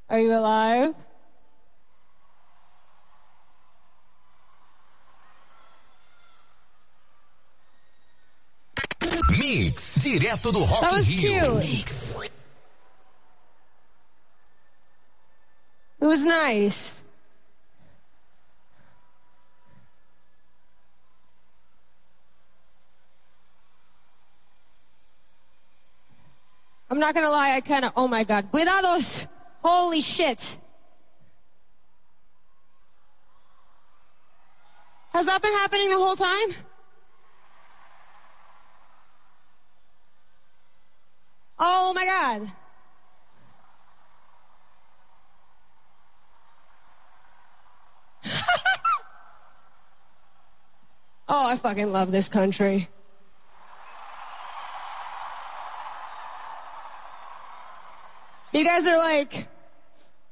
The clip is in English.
Are you alive? Mix, direto do Rock That was Rio. cute. Mix. It was nice. I'm not gonna lie, I kinda, oh my God. Cuidados! Holy shit. Has that been happening the whole time? Oh my God. Oh, I fucking love this country. You guys are like